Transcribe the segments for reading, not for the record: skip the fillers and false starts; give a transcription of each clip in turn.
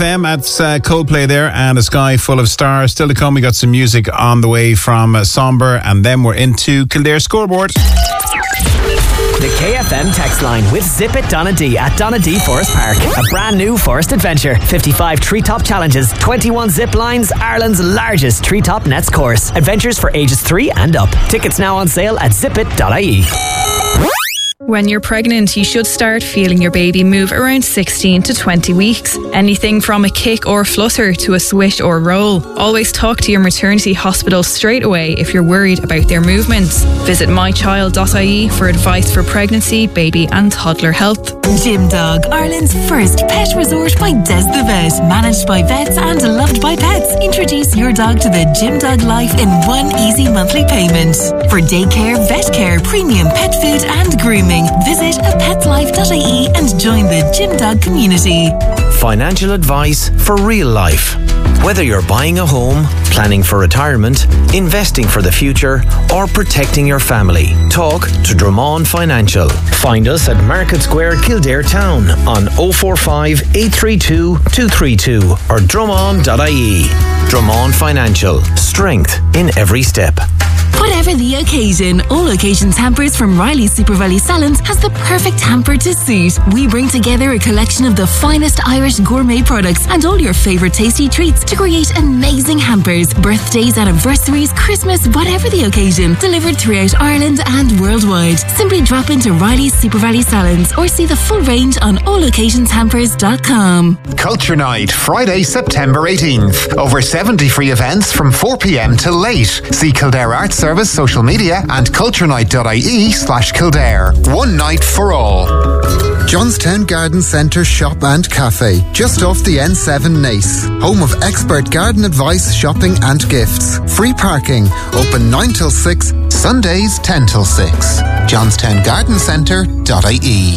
Them, that's Coldplay there, and a sky full of stars. Still to come, we got some music on the way from Somber, and then we're into Kildare Scoreboard. The KFM text line with Zip It Donadee at Donadee Forest Park. A brand new forest adventure. 55 treetop challenges, 21 zip lines, Ireland's largest treetop nets course. Adventures for ages 3 and up. Tickets now on sale at zipit.ie. When you're pregnant, you should start feeling your baby move around 16 to 20 weeks. Anything from a kick or flutter to a swish or roll. Always talk to your maternity hospital straight away if you're worried about their movements. Visit mychild.ie for advice for pregnancy, baby and toddler health. Gym Dog, Ireland's first pet resort by Des the Vet. Managed by vets and loved by pets. Introduce your dog to the Gym Dog life in one easy monthly payment. For daycare, vet care, premium pet food and grooming, visit apetslife.ie and join the Gym Dog community. Financial advice for real life. Whether you're buying a home, planning for retirement, investing for the future, or protecting your family, talk to Drummond Financial. Find us at Market Square, Kildare Town on 045 832 232 or drummond.ie. Drummond Financial. Strength in every step. Whatever the occasion, All Occasions Hampers from Riley's Super Valley Salons has the perfect hamper to suit. We bring together a collection of the finest Irish gourmet products and all your favourite tasty treats to create amazing hampers. Birthdays, anniversaries, Christmas, whatever the occasion. Delivered throughout Ireland and worldwide. Simply drop into Riley's Super Valley Salons or see the full range on alloccasionshampers.com. Culture Night, Friday, September 18th. Over 70 free events from 4 p.m. till late. See Kildare Arts Service social media and culturenight.ie/Kildare. One night for all. Johnstown Garden Centre Shop and Cafe, just off the N7 Nace. Home of expert garden advice, shopping and gifts. Free parking, open 9 till 6, Sundays 10 till 6. johnstowngardencentre.ie.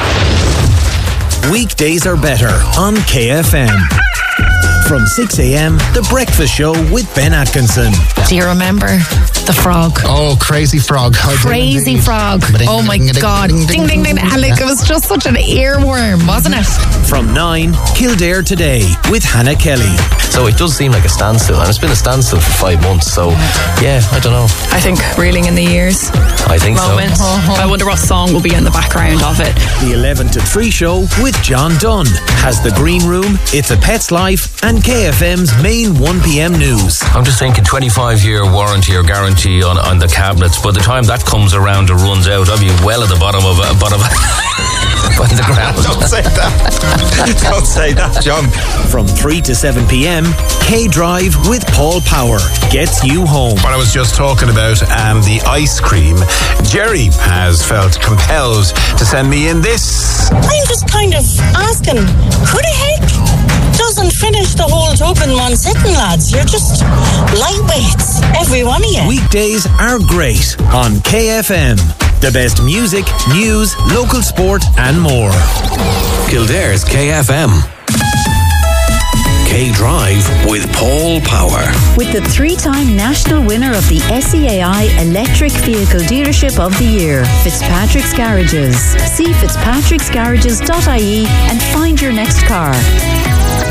Weekdays are better on KFM. From 6 a.m, The Breakfast Show with Ben Atkinson. Do you remember the frog? Oh, Crazy Frog. Crazy Frog. Oh my God. Ding, ding, ding. Like, it was just such an earworm, wasn't it? From 9, Kildare Today with Hannah Kelly. So it does seem like a standstill, and it's been a standstill for 5 months, so yeah, I don't know. I think reeling in the years. I think moment. so. I wonder what song will be in the background of it. The 11 to 3 show with John Dunn has The Green Room, It's a Pet's Life, and KFM's main 1 p.m. news. I'm just thinking 25-year warranty or guarantee on the cabinets. By the time that comes around and runs out, I'll be well at the bottom of the ground. Don't say that. Don't say that, John. From 3 to 7 p.m, K-Drive with Paul Power gets you home. What I was just talking about, and the ice cream, Jerry has felt compelled to send me in this. I'm just kind of asking, who the heck doesn't finish the whole tub in one sitting, lads? You're just lightweights, every one of you. Weekdays are great on KFM. The best music, news, local sport and more. Kildare's KFM. K-Drive with Paul Power. With the 3-time national winner of the SEAI Electric Vehicle Dealership of the Year, Fitzpatrick's Garages. See fitzpatricksgarages.ie and find your next car.